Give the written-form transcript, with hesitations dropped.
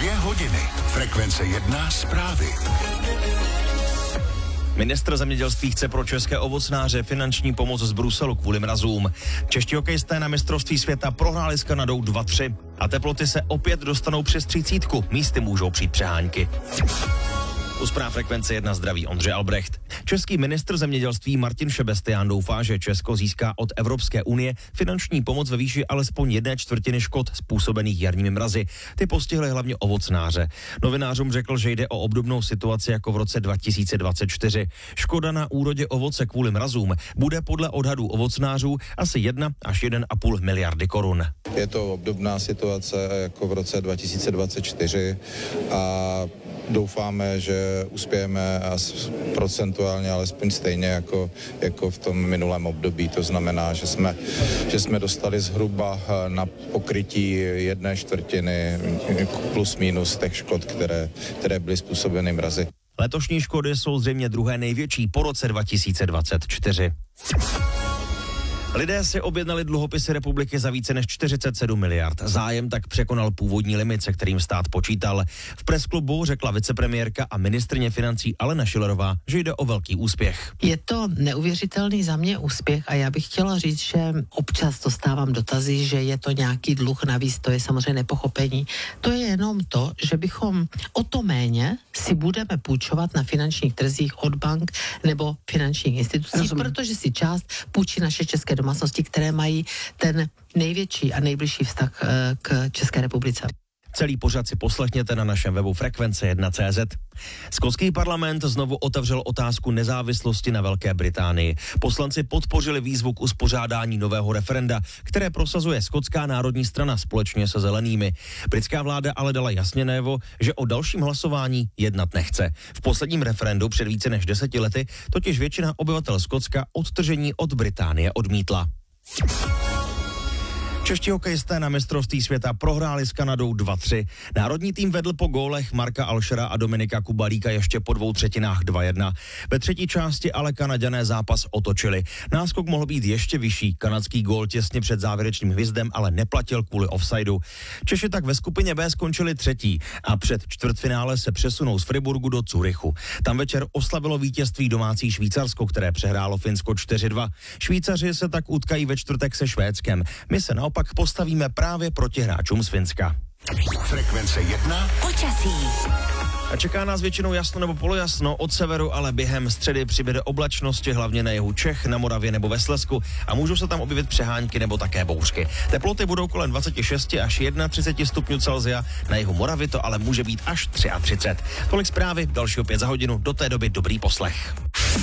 2 hodiny. Frekvence 1 zprávy. Ministr zemědělství chce pro české ovocnáře finanční pomoc z Bruselu kvůli mrazům. Čeští hokejisté na mistrovství světa prohráli s Kanadou 2-3 a teploty se opět dostanou přes 30. Místy můžou přijít přehánky. U zpráv Frekvence 1 zdraví Ondřej Albrecht. Český ministr zemědělství Martin Šebestián doufá, že Česko získá od Evropské unie finanční pomoc ve výši alespoň 1/4 škod způsobených jarními mrazy. Ty postihly hlavně ovocnáře. Novinářům řekl, že jde o obdobnou situaci jako v roce 2024. Škoda na úrodě ovoce kvůli mrazům bude podle odhadů ovocnářů asi 1 až 1,5 miliardy korun. Je to obdobná situace jako v roce 2024 a doufáme, že uspějeme procentuálně alespoň stejně jako v tom minulém období. To znamená, že jsme dostali zhruba na pokrytí 1/4 plus minus těch škod, které byly způsobeny mrazy. Letošní škody jsou zřejmě druhé největší po roce 2024. Lidé si objednali dluhopisy republiky za více než 47 miliard. Zájem tak překonal původní limit, se kterým stát počítal. V presklubu řekla vicepremiérka a ministryně financí Alena Schillerová, že jde o velký úspěch. Je to neuvěřitelný za mě úspěch a já bych chtěla říct, že občas dostávám dotazy, že je to nějaký dluh navíc, to je samozřejmě nepochopení. To je jenom to, že bychom o to méně si budeme půjčovat na finančních trzích od bank nebo finančních institucí, protože si část půjčí naše české domácnosti, které mají ten největší a nejbližší vztah k České republice. Celý pořad si poslechněte na našem webu frekvence1.cz. Skotský parlament znovu otevřel otázku nezávislosti na Velké Británii. Poslanci podpořili výzvu k uspořádání nového referenda, které prosazuje Skotská národní strana společně se zelenými. Britská vláda ale dala jasně najevo, že o dalším hlasování jednat nechce. V posledním referendu před více než 10 lety totiž většina obyvatel Skotska odtržení od Británie odmítla. Čeští hokejisté na mistrovství světa prohráli s Kanadou 2-3. Národní tým vedl po gólech Marka Alšera a Dominika Kubalíka ještě po 2/3 2-1. Ve třetí části ale Kanaďané zápas otočili. Náskok mohl být ještě vyšší. Kanadský gól těsně před závěrečným hvizdem ale neplatil kvůli offsideu. Češi tak ve skupině B skončili třetí a před čtvrtfinále se přesunou z Friburgu do Curychu. Tam večer oslavilo vítězství domácí Švýcarsko, které přehrálo Finsko 4-2. Švýcaři se tak utkají ve čtvrtek se Švédskem. My se naopak postavíme právě proti hráčům z Finska. Frekvence 1 počasí. A čeká nás většinou jasno nebo polojasno, od severu ale během středy přibude oblačnosti, hlavně na jihu Čech, na Moravě nebo ve Slezsku a můžou se tam objevit přehánky nebo také bouřky. Teploty budou kolem 26 až 31 stupňů Celsia, na jihu Moravy to ale může být až 33. Tolik zprávy, další opět za hodinu, do té doby dobrý poslech.